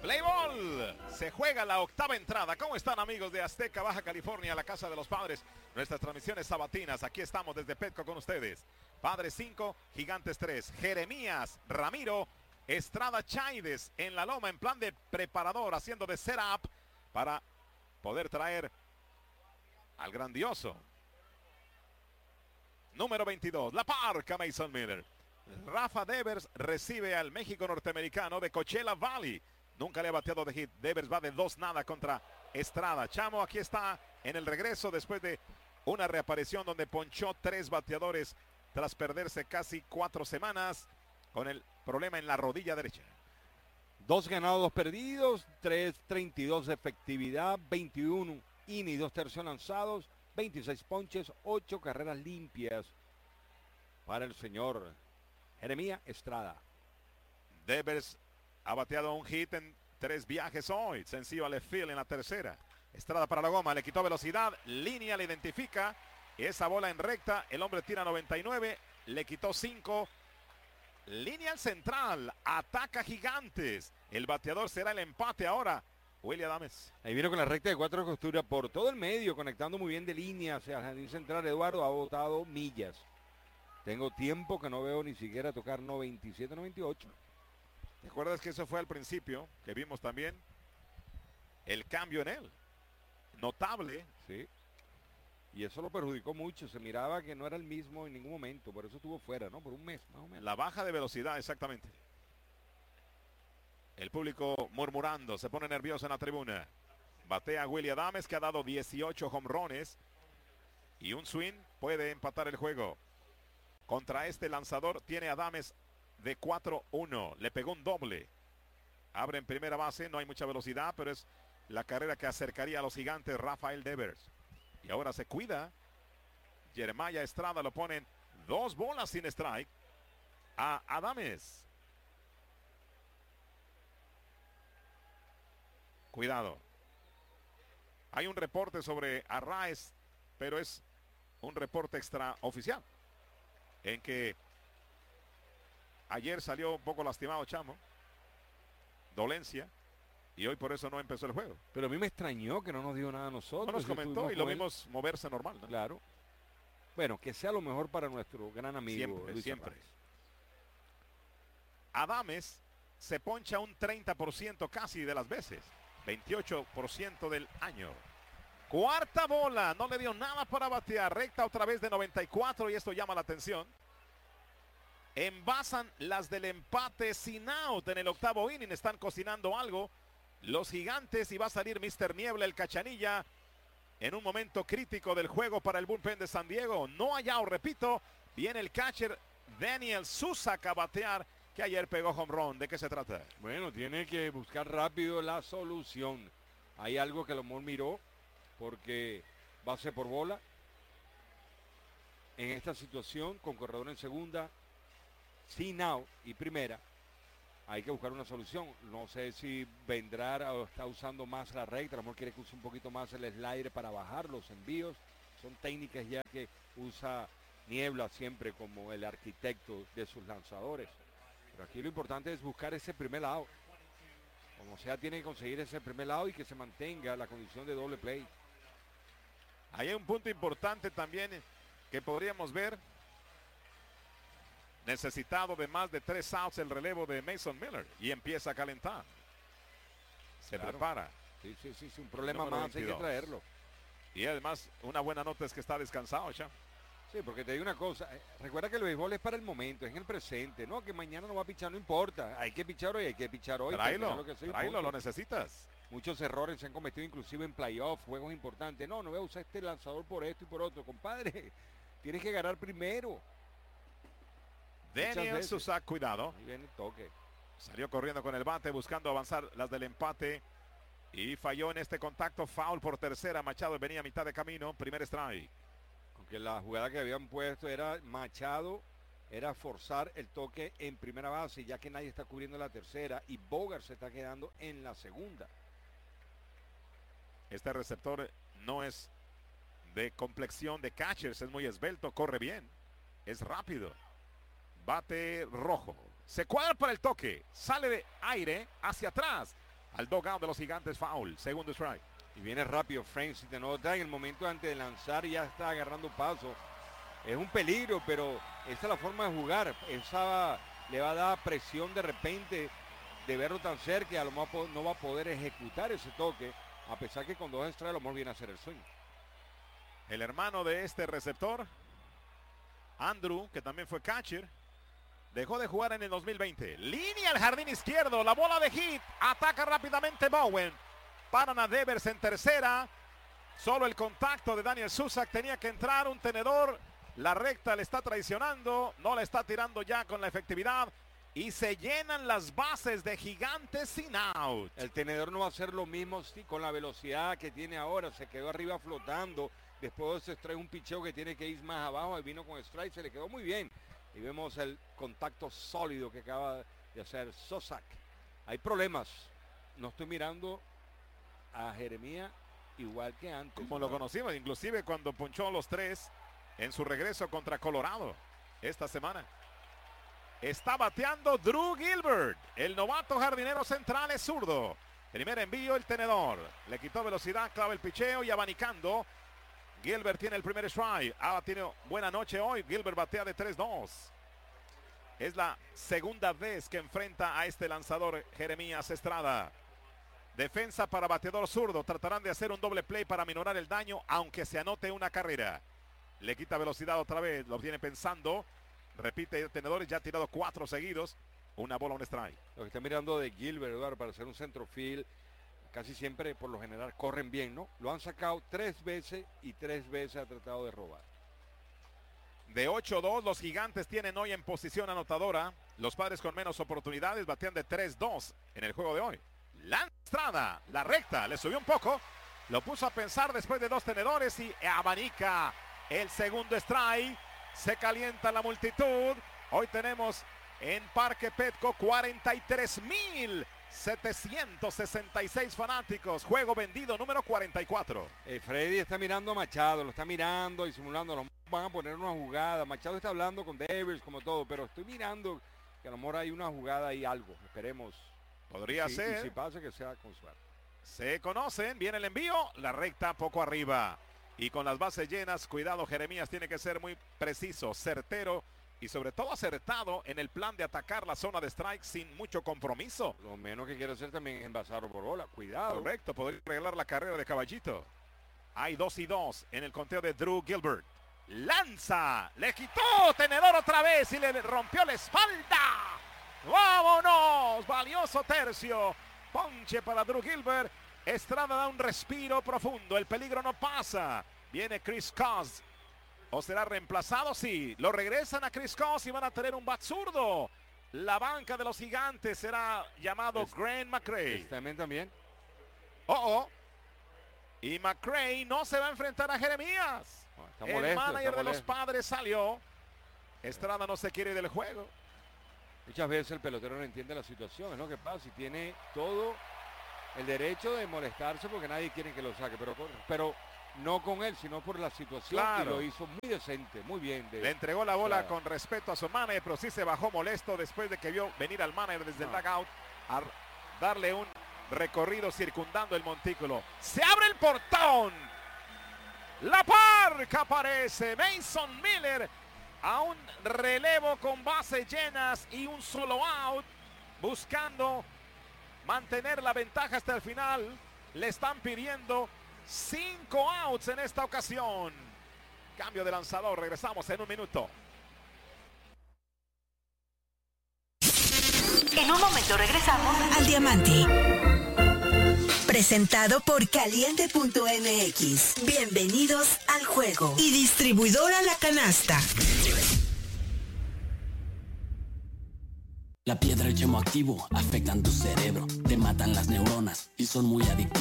Play ball. Se juega la octava entrada. ¿Cómo están, amigos de Azteca, Baja California, la casa de los padres? Nuestras transmisiones sabatinas. Aquí estamos desde Petco con ustedes. Padres 5, Gigantes 3. Jeremías, Ramiro, Estrada, Chaides en la loma en plan de preparador, haciendo de setup para poder traer al grandioso número 22, la parca Mason Miller. Rafa Devers recibe al México norteamericano de Coachella Valley. Nunca le ha bateado de hit. Devers va de 2-0 contra Estrada. Chamo aquí está en el regreso después de una reaparición donde ponchó 3 bateadores tras perderse casi 4 semanas con el problema en la rodilla derecha. 2 ganados, 2 perdidos, 3.32 de efectividad, 21 innings, 2 tercios lanzados, 26 ponches, 8 carreras limpias para el señor Jeremías Estrada. Devers ha bateado un hit en 3 viajes hoy. Sencillo a left field en la tercera. Estrada para la goma, le quitó velocidad. Línea le identifica. Esa bola en recta. El hombre tira 99. Le quitó 5. Línea al central. Ataca Gigantes. El bateador será el empate ahora. Willy Adames. Ahí vino con la recta de 4 costuras por todo el medio, conectando muy bien de línea hacia el jardín central. Eduardo ha botado millas. Tengo tiempo que no veo ni siquiera tocar 97, 98. ¿Te acuerdas que eso fue al principio? Que vimos también el cambio en él. Notable. Sí. Y eso lo perjudicó mucho. Se miraba que no era el mismo en ningún momento. Por eso estuvo fuera, ¿no? Por un mes, más o menos. La baja de velocidad, exactamente. El público murmurando. Se pone nervioso en la tribuna. Batea Willy Adames, que ha dado 18 jonrones. Y un swing puede empatar el juego. Contra este lanzador tiene Adames de 4-1. Le pegó un doble. Abre en primera base. No hay mucha velocidad, pero es la carrera que acercaría a los Gigantes Rafael Devers. Y ahora se cuida. Jeremiah Estrada lo ponen 2 bolas sin strike a Adames. Cuidado. Hay un reporte sobre Arraez, pero es un reporte extraoficial. En que ayer salió un poco lastimado Chamo. Dolencia. Y hoy por eso no empezó el juego. Pero a mí me extrañó que no nos dio nada a nosotros. No nos comentó y lo vimos moverse normal, ¿no? Claro. Bueno, que sea lo mejor para nuestro gran amigo siempre, Luis siempre. Arraez. Adames se poncha un 30% casi de las veces. 28% del año. Cuarta bola. No le dio nada para batear. Recta otra vez de 94 y esto llama la atención. Envasan las del empate sin out en el octavo inning. Están cocinando algo los Gigantes y va a salir Mr. Niebla, el Cachanilla, en un momento crítico del juego para el bullpen de San Diego. No hay out, repito. Viene el catcher Daniel Susac a batear, que ayer pegó home run. ¿De qué se trata? Bueno, tiene que buscar rápido la solución. Hay algo que Lomón miró, porque base por bola. En esta situación, con corredor en segunda, sin out y primera, hay que buscar una solución. No sé si vendrá o está usando más la recta. A lo mejor quiere que use un poquito más el slider para bajar los envíos. Son técnicas ya que usa Niebla siempre como el arquitecto de sus lanzadores. Pero aquí lo importante es buscar ese primer lado. Como sea, tiene que conseguir ese primer lado y que se mantenga la condición de doble play. Hay un punto importante también que podríamos ver. Necesitado de más de 3 outs el relevo de Mason Miller. Y empieza a calentar. Se prepara. Sí, un problema más, 22. Hay que traerlo. Y además, una buena nota es que está descansado ya. Sí, porque te digo una cosa. Recuerda que el béisbol es para el momento, es en el presente. No, que mañana no va a pichar, no importa. Hay que pichar hoy, Tráelo, lo necesitas. Muchos errores se han cometido inclusive en playoffs, juegos importantes. No voy a usar este lanzador por esto y por otro. Compadre, tienes que ganar primero. Daniel Susac, cuidado. Ahí viene el toque. Salió corriendo con el bate buscando avanzar las del empate. Y falló en este contacto. Foul por tercera. Machado venía a mitad de camino. Primer strike. Aunque la jugada que habían puesto era Machado. Era forzar el toque en primera base, ya que nadie está cubriendo la tercera. Y Bogart se está quedando en la segunda. Este receptor no es de complexión de catchers. Es muy esbelto. Corre bien. Es rápido. Bate rojo. Se cuadra para el toque. Sale de aire hacia atrás. al dugout de los Gigantes. Foul, segundo strike. Y viene rápido Frank, si te notas en el momento antes de lanzar ya está agarrando paso. Es un peligro, pero esa es la forma de jugar. Esa le va a dar presión de repente de verlo tan cerca y a lo mejor no va a poder ejecutar ese toque, a pesar que con 2 strikes a lo mejor viene a hacer el swing. El hermano de este receptor, Andrew, que también fue catcher, dejó de jugar en el 2020. Línea al jardín izquierdo, la bola de hit, ataca rápidamente Bowen. Paran a Devers en tercera. Solo el contacto de Daniel Susac tenía que entrar, un tenedor. La recta le está traicionando, no le está tirando ya con la efectividad. Y se llenan las bases de Gigantes sin out. El tenedor no va a hacer lo mismo sí, con la velocidad que tiene ahora. Se quedó arriba flotando. Después se extrae un picheo que tiene que ir más abajo. Y vino con strike, se le quedó muy bien. Y vemos el contacto sólido que acaba de hacer Susac. Hay problemas. No estoy mirando a Jeremías igual que antes. Como lo conocimos, inclusive cuando ponchó los 3 en su regreso contra Colorado esta semana. Está bateando Drew Gilbert. El novato jardinero central es zurdo. Primer envío, el tenedor. Le quitó velocidad, clava el picheo y abanicando. Gilbert tiene el primer strike. Tiene buena noche hoy. Gilbert batea de 3-2. Es la segunda vez que enfrenta a este lanzador Jeremías Estrada. Defensa para bateador zurdo. Tratarán de hacer un doble play para minorar el daño, aunque se anote una carrera. Le quita velocidad otra vez. Lo viene pensando. Repite tenedores, ya ha tirado 4 seguidos. Una bola, un strike. Lo que está mirando de Gilbert, Eduardo, para hacer un centrofield, casi siempre, por lo general, corren bien, ¿no? Lo han sacado 3 veces y 3 veces ha tratado de robar. De 8-2, los Gigantes tienen hoy en posición anotadora. Los Padres con menos oportunidades batean de 3-2 en el juego de hoy. La Estrada, la recta, le subió un poco. Lo puso a pensar después de 2 tenedores y abanica el segundo strike. Se calienta la multitud. Hoy tenemos en Parque Petco 43,766 fanáticos. Juego vendido número 44. Freddy está mirando a Machado, lo está mirando y simulando. Lo van a poner una jugada. Machado está hablando con Devers como todo, pero estoy mirando que a lo mejor hay una jugada y algo. Esperemos. Podría ser. Y si pasa, que sea con suerte. Se conocen, viene el envío, la recta poco arriba. Y con las bases llenas, cuidado, Jeremías tiene que ser muy preciso, certero y sobre todo acertado en el plan de atacar la zona de strike sin mucho compromiso. Lo menos que quiere hacer también es envasarlo por bola, cuidado. Correcto, podría regalar la carrera de Caballito. Hay 2-2 en el conteo de Drew Gilbert. Lanza, le quitó tenedor otra vez y le rompió la espalda. ¡Vámonos! Valioso tercio. Ponche para Drew Gilbert. Estrada da un respiro profundo. El peligro no pasa. Viene Chris Cos. ¿O será reemplazado? Sí. Lo regresan a Chris Cos y van a tener un bat zurdo. La banca de los Gigantes será llamado Grant McCray. También. Y McCray no se va a enfrentar a Jeremías. Está molesto, el manager de los Padres salió. Estrada no se quiere ir del juego. Muchas veces el pelotero no entiende la situación. Es lo que pasa. Y tiene todo el derecho de molestarse porque nadie quiere que lo saque, pero no con él, sino por la situación. Claro. Y lo hizo muy decente, muy bien. Le entregó la bola con respeto a su manager, pero sí se bajó molesto después de que vio venir al manager desde el dugout a darle un recorrido circundando el montículo. Se abre el portón. La Parca aparece. Mason Miller a un relevo con bases llenas y un solo out, buscando mantener la ventaja hasta el final. Le están pidiendo 5 outs en esta ocasión. Cambio de lanzador. Regresamos en un minuto. En un momento regresamos al Diamante. Presentado por Caliente.mx. Bienvenidos al juego. Y distribuidora La Canasta. La piedra y el chemoactivo afectan tu cerebro, te matan las neuronas y son muy adictivos.